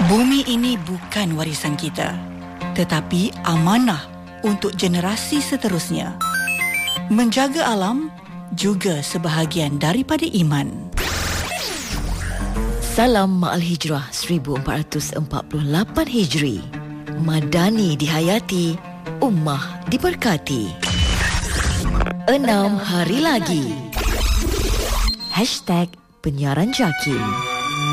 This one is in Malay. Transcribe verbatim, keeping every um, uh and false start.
Bumi ini bukan warisan kita, tetapi amanah untuk generasi seterusnya. Menjaga alam juga sebahagian daripada iman. Salam Ma'al Hijrah seribu empat ratus empat puluh lapan Hijri. Madani dihayati, ummah diberkati. Enam hari lagi. Hashtag Penyiaran Jakim.